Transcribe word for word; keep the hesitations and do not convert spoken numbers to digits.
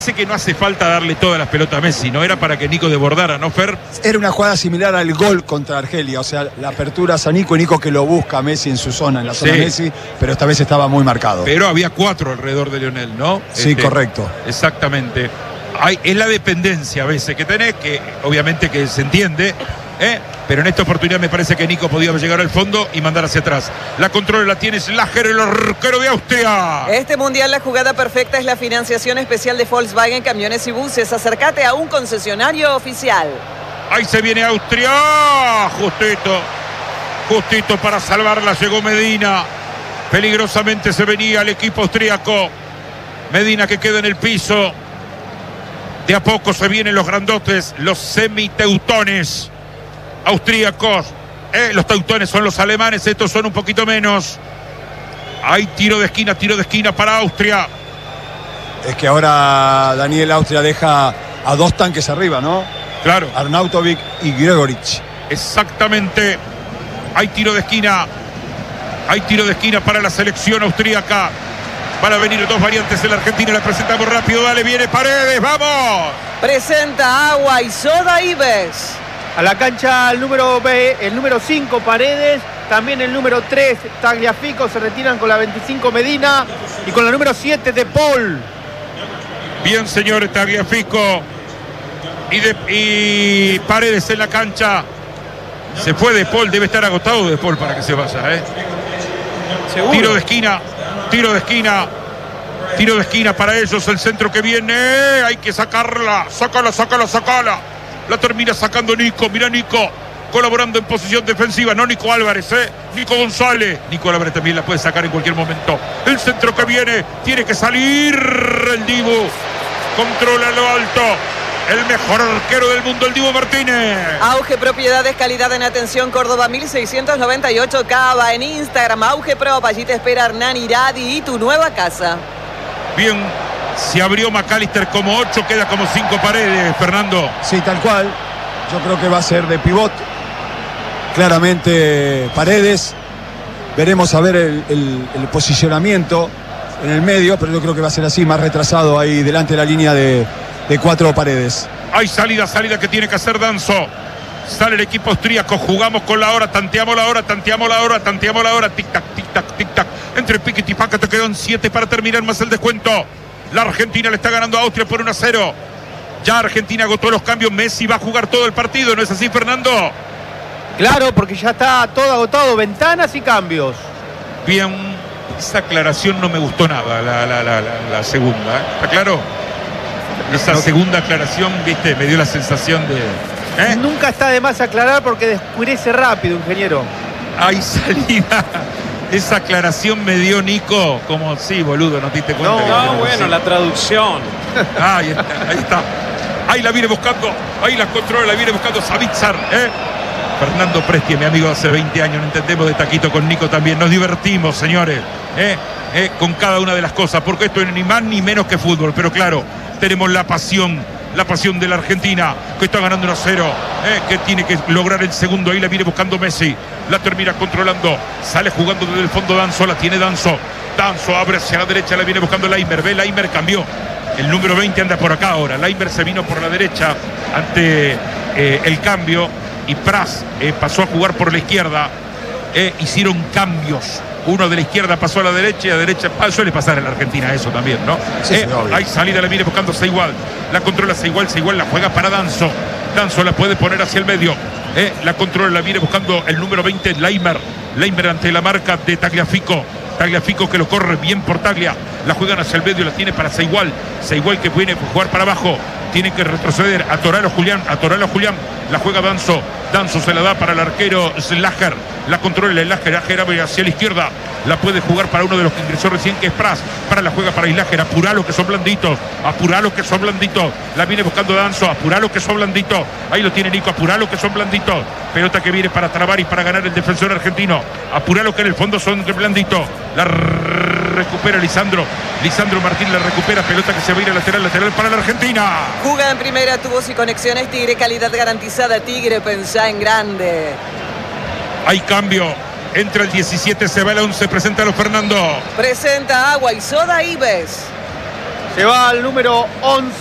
Sé que no hace falta darle todas las pelotas a Messi, no era para que Nico desbordara, ¿no, Fer? Era una jugada similar al gol contra Argelia, o sea, la apertura a Nico y Nico que lo busca a Messi en su zona, en la zona Sí. de Messi, pero esta vez estaba muy marcado. Pero había cuatro alrededor de Lionel, ¿no? Sí, correcto. Exactamente. Hay, es la dependencia a veces que tenés, que obviamente que se entiende, ¿eh? Pero en esta oportunidad me parece que Nico podía llegar al fondo y mandar hacia atrás. La controla, la tiene Slager, el arquero de Austria. Este mundial, la jugada perfecta es la financiación especial de Volkswagen Camiones y Buses. Acércate a un concesionario oficial. Ahí se viene Austria. Justito. Justito para salvarla. Llegó Medina. Peligrosamente se venía el equipo austríaco. Medina que queda en el piso. De a poco se vienen los grandotes, los semiteutones austríacos. Eh, los teutones son los alemanes, estos son un poquito menos. Hay tiro de esquina, tiro de esquina para Austria. Es que ahora Daniel Austria deja a dos tanques arriba, ¿no? Claro. Arnautovic y Gregorich. Exactamente. Hay tiro de esquina. Hay tiro de esquina para la selección austríaca. Van a venir dos variantes en la Argentina. La presentamos rápido. Dale, viene Paredes. ¡Vamos! Presenta agua y soda Ives. A la cancha el número B, el número cinco Paredes, también el número tres Tagliafico, se retiran con la veinticinco Medina y con la número siete De Paul. Bien, señores, Tagliafico y, de, y Paredes en la cancha. Se fue De Paul, debe estar agotado De Paul para que se vaya, ¿eh? ¿Seguro? Tiro de esquina, tiro de esquina, tiro de esquina para ellos, el centro que viene, hay que sacarla, sácala, sácala, sácala. La termina sacando Nico, mira Nico, colaborando en posición defensiva, no Nico Álvarez, eh, Nico González. Nico Álvarez también la puede sacar en cualquier momento. El centro que viene, tiene que salir el Dibu, controla lo alto. El mejor arquero del mundo, el Dibu Martínez. Auge Propiedades, calidad en atención, Córdoba mil seiscientos noventa y ocho, Cava. En Instagram, Auge Prop, allí te espera Hernán Iradi y tu nueva casa. Bien, se abrió McAllister como ocho, queda como cinco Paredes, Fernando. Sí, tal cual. Yo creo que va a ser de pivot. Claramente Paredes. Veremos a ver el, el, el posicionamiento en el medio, pero yo creo que va a ser así, más retrasado ahí delante de la línea de, de cuatro Paredes. Hay salida, salida que tiene que hacer Danzo. Sale el equipo austríaco, jugamos con la hora, tanteamos la hora, tanteamos la hora, tanteamos la hora, tic-tac, tic-tac, tic-tac. Entre pique y paca te quedan siete para terminar más el descuento. La Argentina le está ganando a Austria por uno a cero. Ya Argentina agotó los cambios, Messi va a jugar todo el partido, ¿no es así, Fernando? Claro, porque ya está todo agotado, ventanas y cambios. Bien, esa aclaración no me gustó nada, la, la, la, la, la segunda, ¿eh? ¿Está claro? Esa segunda aclaración, viste, me dio la sensación de... ¿eh? Nunca está de más aclarar porque descubrece rápido, ingeniero. Hay salida. Esa aclaración me dio Nico, como sí, boludo, no te diste cuenta. No, que No, yo bueno, sí. la traducción. Ah, ahí está, ahí está. Ahí la viene buscando, ahí la controla, la viene buscando Savitzer, ¿eh? Fernando Presti, mi amigo de hace veinte años, no entendemos de taquito con Nico también. Nos divertimos, señores, ¿eh? ¿eh? Con cada una de las cosas, porque esto es ni más ni menos que fútbol. Pero claro, tenemos la pasión, la pasión de la Argentina, que está ganando uno a cero, ¿eh? Que tiene que lograr el segundo. Ahí la viene buscando Messi, la termina controlando, sale jugando desde el fondo Danzo, la tiene Danzo. Danzo abre hacia la derecha, la viene buscando Laimer, ve, Laimer cambió. El número veinte anda por acá ahora. Laimer se vino por la derecha ante eh, el cambio. Y Pras eh, pasó a jugar por la izquierda. Eh, hicieron cambios. Uno de la izquierda pasó a la derecha y a la derecha. Ah, suele pasar en la Argentina eso también, ¿no? Sí, eh, sí, obvio. hay salida, la viene buscando Seigual. La controla Seigual, Seigual la juega para Danzo. Danzo la puede poner hacia el medio. Eh, la controla, la viene buscando el número veinte, Laimer. Laimer ante la marca de Tagliafico. Tagliafico que lo corre bien por Taglia. La juegan hacia el medio, la tiene para Seigual. Seigual que viene a jugar para abajo. Tiene que retroceder. Atoralo Julián. Atoralo Julián. La juega Danzo. Danzo se la da para el arquero Slager. La controla el Slager. Slager hacia la izquierda. La puede jugar para uno de los que ingresó recién, que es Pras. Para la juega para Slager. Apuralo que son blanditos. Apuralo que son blanditos. La viene buscando Danzo. Apuralo que son blanditos. Ahí lo tiene Nico. Apuralo que son blanditos. Pelota que viene para trabar y para ganar el defensor argentino. Apuralo que en el fondo son blanditos. La recupera Lisandro. Lisandro Martín la recupera. Pelota que se va a ir a lateral, lateral para la Argentina. Juga en primera, tubos y conexiones Tigre, calidad garantizada. Tigre, pensá en grande. Hay cambio. Entra el diecisiete, se va el once. Preséntalo, Fernando. Presenta agua y soda Ives. Se va al número once.